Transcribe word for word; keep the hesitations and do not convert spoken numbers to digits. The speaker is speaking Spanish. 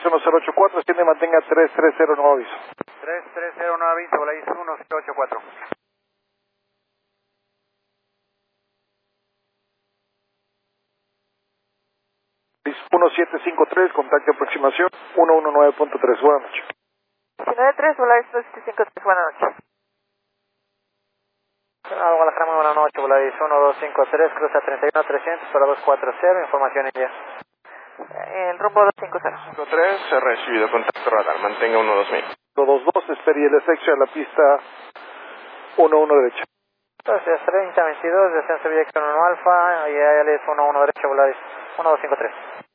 uno cero ocho cuatro, extiende y mantenga tres tres cero, nuevo aviso. tres tres cero, nuevo aviso, Volaris uno cero ocho cuatro. uno siete cinco tres, contacto de aproximación uno uno nueve punto tres, buenas noches. diecinueve tres, Volaris uno siete cinco tres, buenas noches. Ah, Guadalajara, muy buenas noches, Volaris uno dos cinco tres, cruza treinta y uno trescientos para dos cuatro cero, información en día. El rumbo dos cinco cero. cinco tres, recibido, contacto radar, mantenga uno dos mil. dos dos, espere el efecto a la pista uno uno derecha. Entonces, treinta veintidós, descenso directo uno alfa, y ahí es uno uno derecha, Volaris uno dos cinco tres.